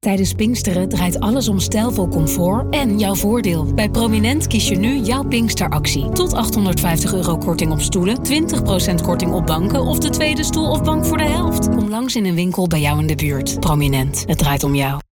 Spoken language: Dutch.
Tijdens Pinksteren draait alles om stijlvol comfort en jouw voordeel. Bij Prominent kies je nu jouw Pinksteractie. Tot €850 korting op stoelen, 20% korting op banken of de tweede stoel of bank voor de helft. Kom langs in een winkel bij jou in de buurt. Prominent, het draait om jou.